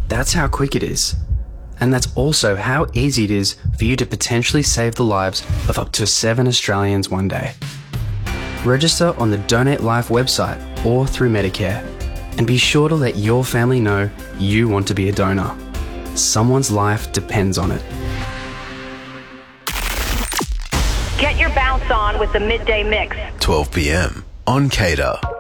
That's how quick it is. And that's also how easy it is for you to potentially save the lives of up to 7 Australians one day. Register on the Donate Life website or through Medicare, and be sure to let your family know you want to be a donor. Someone's life depends on it. Get your bounce on with the Midday Mix. 12 p.m. on Cater.